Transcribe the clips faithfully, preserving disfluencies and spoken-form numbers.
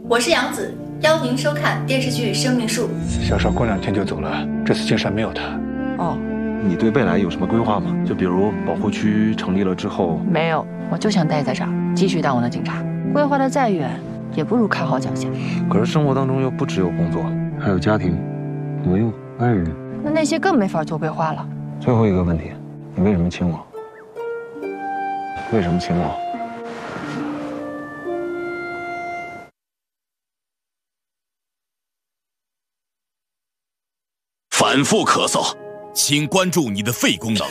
我是杨紫，邀您收看电视剧《生命树》。 小邵过两天就走了，这次金山没有他。 哦， 你对未来有什么规划吗？就比如保护区成立了之后， 没有，我就想待在这儿，继续当我的警察。规划的再远，也不如看好脚下。 可是生活当中又不只有工作，还有家庭、朋友、爱人。 那那些更没法做规划了。 最后一个问题，你为什么亲我？为什么亲我？ 反复咳嗽，请关注你的肺功能。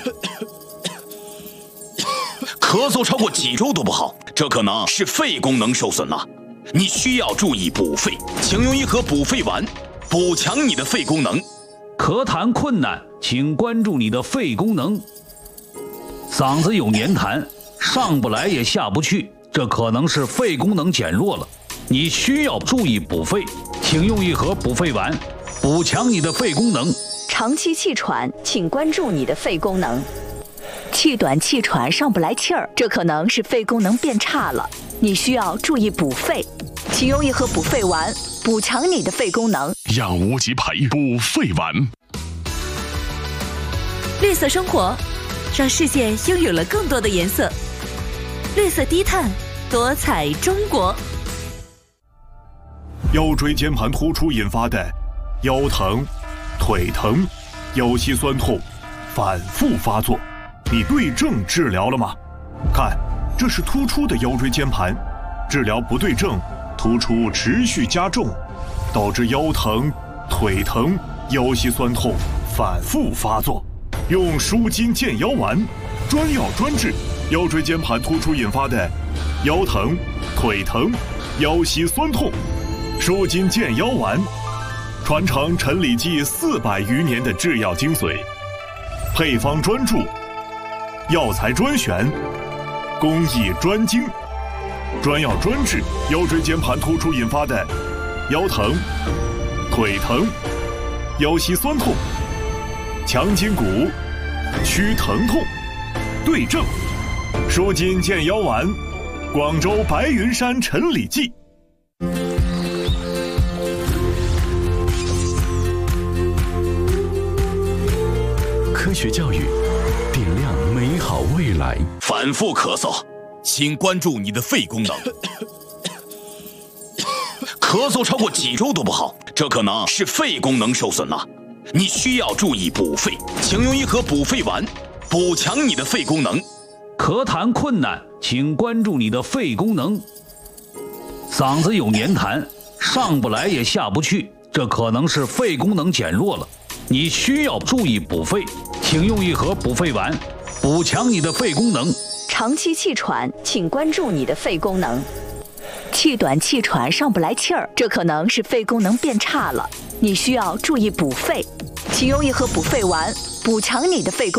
咳嗽超过几周都不好，这可能是肺功能受损了。你需要注意补肺，请用一盒补肺丸，补强你的肺功能。 咳痰困难，请关注你的肺功能。嗓子有黏痰，上不来也下不去，这可能是肺功能减弱了。你需要注意补肺，请用一盒补肺丸，补强你的肺功能。 长期气喘，请关注你的肺功能。气短气喘上不来气儿，这可能是肺功能变差了。你需要注意补肺，请用一盒补肺丸，补强你的肺功能。 养无极培补肺丸。 绿色生活，让世界拥有了更多的颜色。绿色低碳，多彩中国。 腰椎间盘突出引发的腰疼、腿疼、腰膝酸痛反复发作，你对症治疗了吗？看，这是突出的腰椎间盘，治疗不对症，突出持续加重，导致腰疼、腿疼、腰膝酸痛反复发作。用舒筋健腰丸，专药专治腰椎间盘突出引发的腰疼、腿疼、腰膝酸痛。舒筋健腰丸，传承陈李济四百余年的制药精髓，配方专注，药材专选，工艺专精，专药专治腰椎间盘突出引发的腰疼、腿疼、腰膝酸痛，强筋骨，祛疼痛，对症，舒筋健腰丸，广州白云山陈李济。 科学教育，点亮美好未来。 反复咳嗽，请关注你的肺功能。咳嗽超过几周都不好，这可能是肺功能受损了。你需要注意补肺，请用一盒补肺丸，补强你的肺功能。 咳痰困难，请关注你的肺功能。嗓子有黏痰，上不来也下不去，这可能是肺功能减弱了。你需要注意补肺，请用一盒补肺丸，补强你的肺功能。 长期气喘，请关注你的肺功能。气短气喘上不来气儿，这可能是肺功能变差了。你需要注意补肺，请用一盒补肺丸，补强你的肺功能。